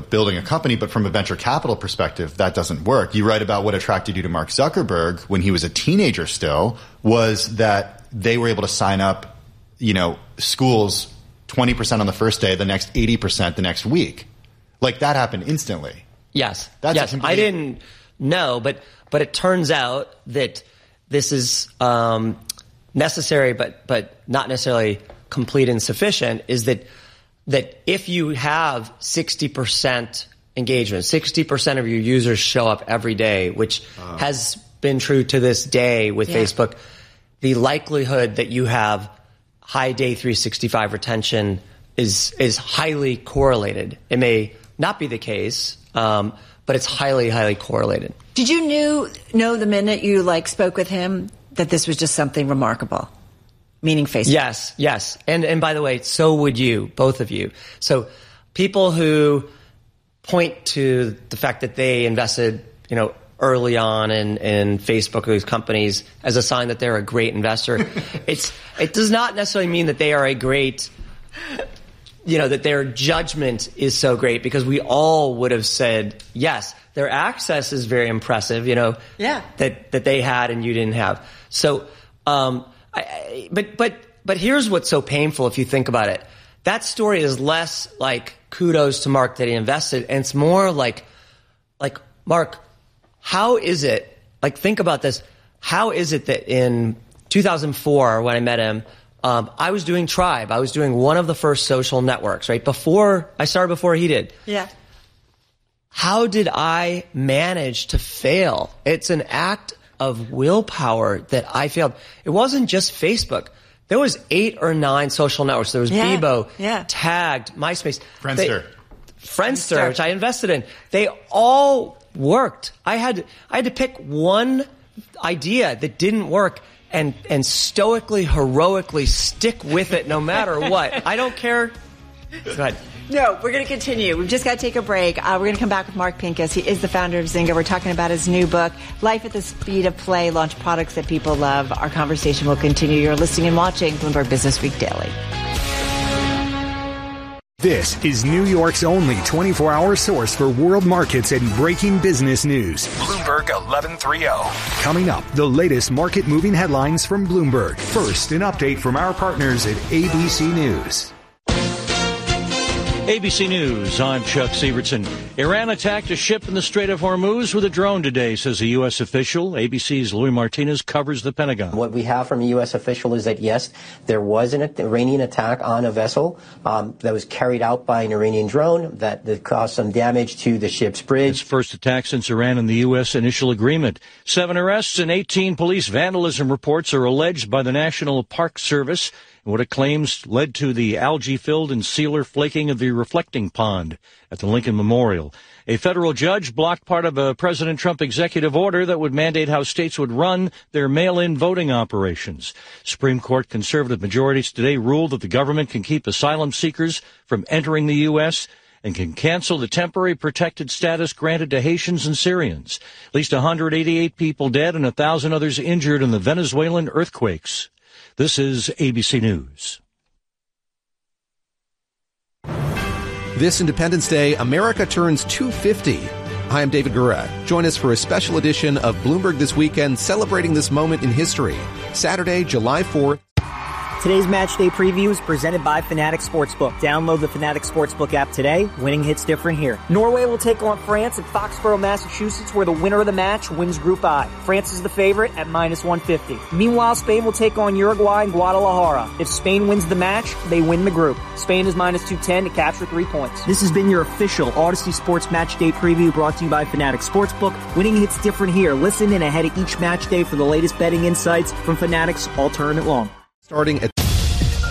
with building a company, but from a venture capital perspective, that doesn't work. You write about what attracted you to Mark Zuckerberg when he was a teenager still, was that they were able to sign up, schools 20% on the first day, the next 80% the next week. Like, that happened instantly. Yes. I didn't know, but it turns out that this is necessary, but not necessarily complete and sufficient, is that if you have 60% engagement, 60% of your users show up every day, which has been true to this day with Facebook, the likelihood that you have high day 365 retention is highly correlated. It may not be the case, but it's highly, highly correlated. Did you know the minute you spoke with him that this was just something remarkable? Meaning Facebook. Yes. And by the way, so would you, both of you. So people who point to the fact that they invested, early on in Facebook or these companies as a sign that they're a great investor, it does not necessarily mean that they are a great, that their judgment is so great, because we all would have said, yes, their access is very impressive, that they had and you didn't have. So, But here's what's so painful if you think about it. That story is less like kudos to Mark that he invested, and it's more like Mark, how is it, think about this, how is it that in 2004 when I met him, I was doing Tribe. I was doing one of the first social networks, right? I started before he did. Yeah. How did I manage to fail? It's an act of willpower that I failed. It wasn't just Facebook. There was 8 or 9 social networks. There was Bebo, Tagged, MySpace. Friendster, which I invested in. They all worked. I had to pick one idea that didn't work and stoically, heroically stick with it no matter what. I don't care. Go ahead. No, we're going to continue. We've just got to take a break. We're going to come back with Mark Pincus. He is the founder of Zynga. We're talking about his new book, Life at the Speed of Play, Launch Products That People Love. Our conversation will continue. You're listening and watching Bloomberg Business Week Daily. This is New York's only 24-hour source for world markets and breaking business news. Bloomberg 1130. Coming up, the latest market-moving headlines from Bloomberg. First, an update from our partners at ABC News. ABC News, I'm Chuck Sievertson. Iran attacked a ship in the Strait of Hormuz with a drone today, says a U.S. official. ABC's Louis Martinez covers the Pentagon. What we have from a U.S. official is that, yes, there was an Iranian attack on a vessel that was carried out by an Iranian drone that caused some damage to the ship's bridge. Its first attack since Iran and the U.S. initial agreement. 7 arrests and 18 police vandalism reports are alleged by the National Park Service. What it claims led to the algae-filled and sealer flaking of the reflecting pond at the Lincoln Memorial. A federal judge blocked part of a President Trump executive order that would mandate how states would run their mail-in voting operations. Supreme Court conservative majorities today ruled that the government can keep asylum seekers from entering the U.S. and can cancel the temporary protected status granted to Haitians and Syrians. At least 188 people dead and 1,000 others injured in the Venezuelan earthquakes. This is ABC News. This Independence Day, America turns 250. Hi, I'm David Gura. Join us for a special edition of Bloomberg This Weekend, celebrating this moment in history. Saturday, July 4th. Today's Match Day Preview is presented by Fanatics Sportsbook. Download the Fanatics Sportsbook app today. Winning hits different here. Norway will take on France at Foxborough, Massachusetts, where the winner of the match wins Group I. France is the favorite at -150. Meanwhile, Spain will take on Uruguay in Guadalajara. If Spain wins the match, they win the group. Spain is -210 to capture 3 points. This has been your official Odyssey Sports Match Day Preview brought to you by Fanatics Sportsbook. Winning hits different here. Listen in ahead of each match day for the latest betting insights from Fanatics all tournament long. Starting at